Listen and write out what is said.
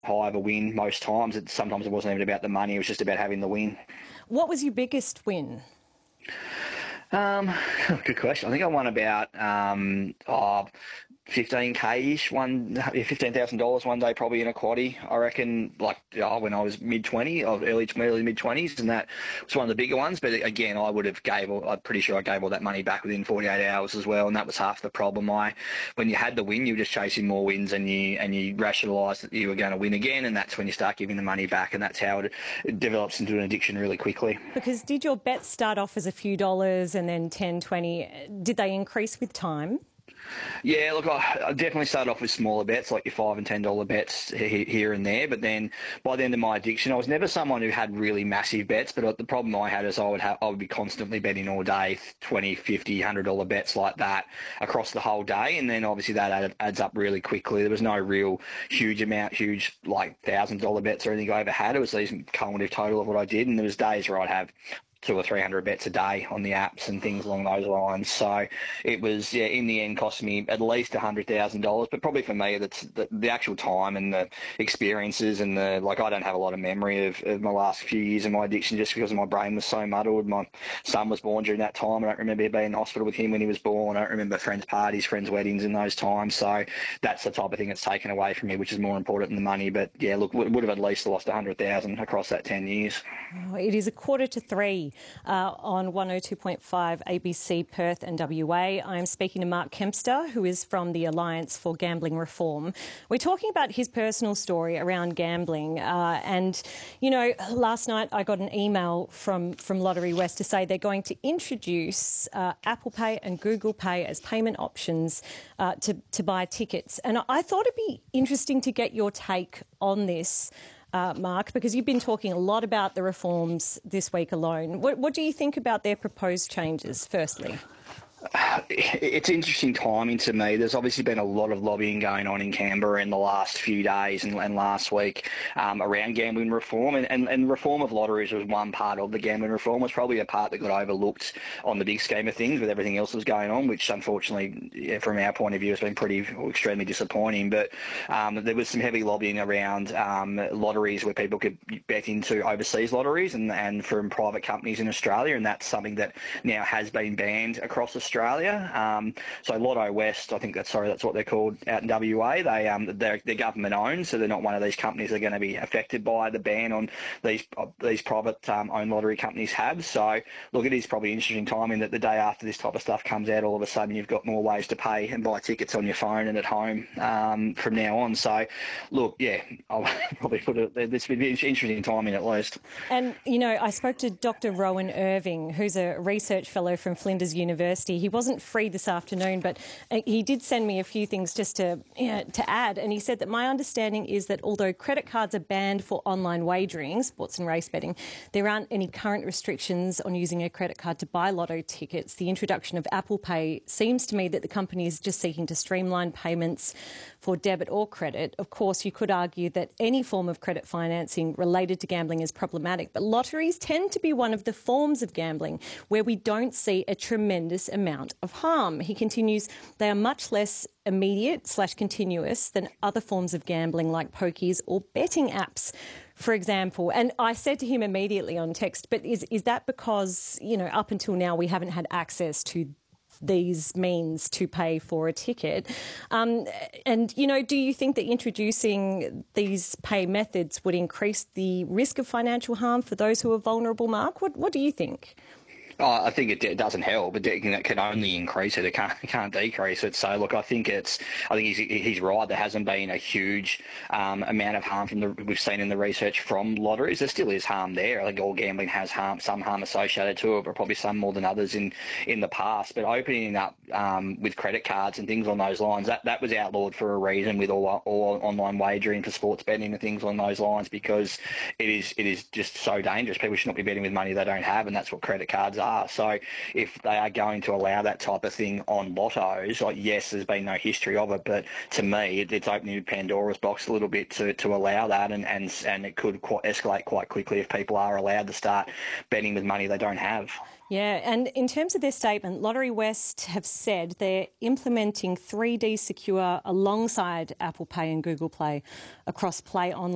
high of a win most times. Sometimes it wasn't even about the money, it was just about having the win. What was your biggest win? Um, Good question. I think I won about 15k-ish, $15,000 one day, probably in a quaddie. I reckon, when I was mid-20, or early mid-20s, and that was one of the bigger ones. But again, I'm pretty sure I gave all that money back within 48 hours as well, and that was half the problem. When you had the win, you were just chasing more wins, and you rationalised that you were going to win again, and that's when you start giving the money back, and that's how it develops into an addiction really quickly. Because did your bets start off as a few dollars and then 10, 20? Did they increase with time? Yeah, look, I definitely started off with smaller bets, like your $5 and $10 bets here and there. But then by the end of my addiction, I was never someone who had really massive bets. But the problem I had is I would be constantly betting all day, $20, $50, $100 bets like that across the whole day. And then obviously that adds up really quickly. There was no real huge like $1,000 bets or anything I ever had. It was these cumulative total of what I did. And there was days where I'd have 200 or 300 bets a day on the apps and things along those lines. So it was, in the end, cost me at least $100,000. But probably for me, that's the actual time and the experiences and I don't have a lot of memory of my last few years of my addiction just because my brain was so muddled. My son was born during that time. I don't remember being in hospital with him when he was born. I don't remember friends' parties, friends' weddings in those times. So that's the type of thing that's taken away from me, which is more important than the money. But yeah, look, would have at least lost 100,000 across that 10 years. Oh, it is 2:45 on 102.5 ABC Perth and WA. I'm speaking to Mark Kempster, who is from the Alliance for Gambling Reform. We're talking about his personal story around gambling. Last night I got an email from Lottery West to say they're going to introduce Apple Pay and Google Pay as payment options to buy tickets. And I thought it'd be interesting to get your take on this, Mark, because you've been talking a lot about the reforms this week alone. What do you think about their proposed changes, firstly? It's interesting timing to me. There's obviously been a lot of lobbying going on in Canberra in the last few days and last week around gambling reform. And reform of lotteries was one part of the gambling reform. Was probably a part that got overlooked on the big scheme of things with everything else that was going on, which unfortunately, from our point of view, has been extremely disappointing. But there was some heavy lobbying around lotteries where people could bet into overseas lotteries and from private companies in Australia. And that's something that now has been banned across Australia. So Lotto West, I think that's what they're called out in WA. They're government owned, so they're not one of these companies that are going to be affected by the ban on these private owned lottery companies have. So look, it is probably interesting timing that the day after this type of stuff comes out, all of a sudden you've got more ways to pay and buy tickets on your phone and at home from now on. So look, yeah, I'll probably put it. This would be interesting timing at least. And I spoke to Dr. Rowan Irving, who's a research fellow from Flinders University. He wasn't free this afternoon, but he did send me a few things just to add. And he said that my understanding is that although credit cards are banned for online wagering, sports and race betting, there aren't any current restrictions on using a credit card to buy lotto tickets. The introduction of Apple Pay seems to me that the company is just seeking to streamline payments for debit or credit. Of course, you could argue that any form of credit financing related to gambling is problematic, but lotteries tend to be one of the forms of gambling where we don't see a tremendous amount of harm. He continues, they are much less immediate/continuous than other forms of gambling like pokies or betting apps, for example. And I said to him immediately on text, but is that because, up until now we haven't had access to these means to pay for a ticket? Do you think that introducing these pay methods would increase the risk of financial harm for those who are vulnerable, Mark? What do you think? Oh, I think it doesn't help. It can only increase it. It can't decrease it. So look, I think he's right. There hasn't been a huge amount of harm we've seen in the research from lotteries. There still is harm there. I think all gambling has some harm associated to it, but probably some more than others in the past. But opening up with credit cards and things on those lines, that was outlawed for a reason with all online wagering for sports betting and things on those lines, because it is just so dangerous. People should not be betting with money they don't have, and that's what credit cards are. So if they are going to allow that type of thing on lottos, yes, there's been no history of it, but to me, it's opening Pandora's box a little bit to allow that, and it could escalate quite quickly if people are allowed to start betting with money they don't have. Yeah, and in terms of their statement, Lottery West have said they're implementing 3D Secure alongside Apple Pay and Google Play across Play Online.